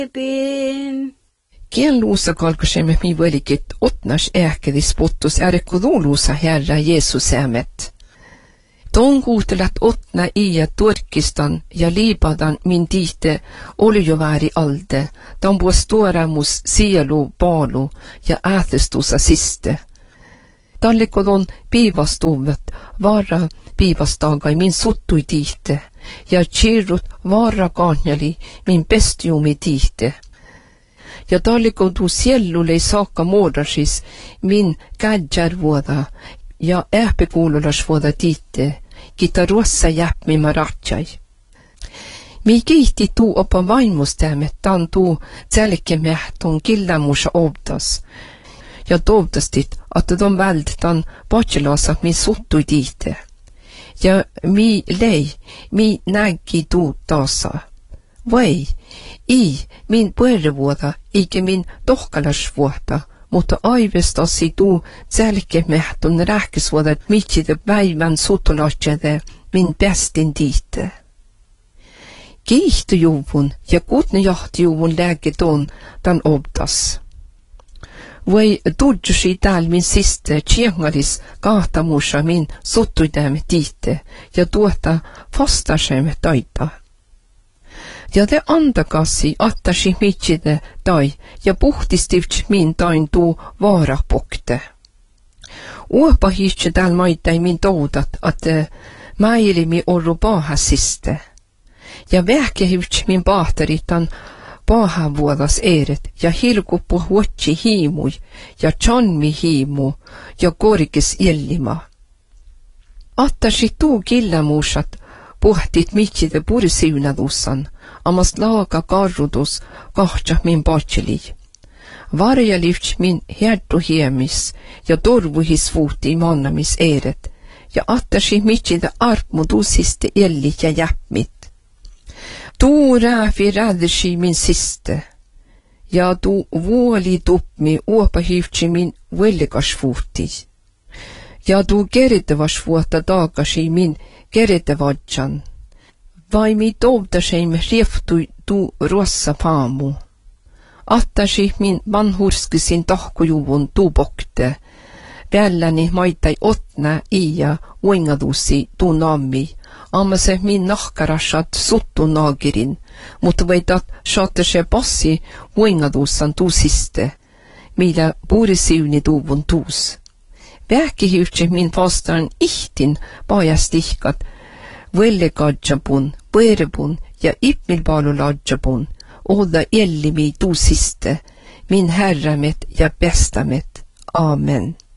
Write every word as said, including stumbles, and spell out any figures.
Kien luusa kalkosemme mi velikit otnas ähkedis pottus ärkuduluusa Herra Jeesus äämet. Ton kuutelat otna iä Turkistan ja Libadan min tiite oli jo vääri alde, ton puos tuoremus sielu paalu ja äätestusa siste. Tallikodon piivastuvet vara piivastagai min suttui tiite, ja chirrut vara kaanjali min pestiumi tiite. Ja tallikodu siellule saakka muodasis min kädjärvuoda ja ähpekuululasvuoda tiite, kita ruossa jäpmi maratsai. Mi kiihti tuu opa vaimustämme tan tuu tselkemähton killämusa obdas. Ja tovdastit, että de vältan bachelasa min suttui tiite. Ja mi lei, mi näki tuu tasa. Vai, i min puerrevuoda, eikä min tohkalasvuoda, mutta aivestasi tuu tselkemähton rähkesvuoda, mitside päivän sutulatsede min pestin tiite. Kiihtujuvun ja kutnejahtujuvun lääketon tan obdas. Vai tudjusi tääl min siste tjengalis kahtamusa min suttuidämme tiite ja tuota fastasemme taita. Ja te antakassi attasi mitside tai ja puhtistivts min tain tuu vaarapokte. Uopa hiitse tääl maitai min toudat, että mäilimi orru paahasiste. Ja vähkehivts min paateritan paahavuodas eret ja hilkuppu huotsi hiimui ja chanmi hiimu ja korkis illima. Attasi tuu killamuusat puhtit mitside purisiunadussan, amast laaga karrudus kahtsa min patseli. Varjalivts min hertu hiemis ja torvuhis vuuti mannamis eret ja attasi mitside arpmudusiste elli ja jäppmit. Tuu rääfi räddersi min siste, ja tuu vuoli tupmi uopahivtsi min vellikasvuuti, ja tuu keritevasvuotta taakasi min keritevadjan, vai mi tovdaseimme rieftui tuu ruossa paamu. Attasi min vanhurskisin tahkujuvun tuu pokte, välläni maitai otna iä uengadusi tuu nammi, amma se min nahkarashat suttu naagirin, mutta veitat saatte se passi uengadussan tuusiste, millä puurisiuni tuuvun tuus. Vähkihyhtse min vastaan ihtin paajastihkat, vellikadjapun, põerebun ja ipmilpaaluladjapun, olla ellimi tuusiste, min herramet ja pestamet. Amen.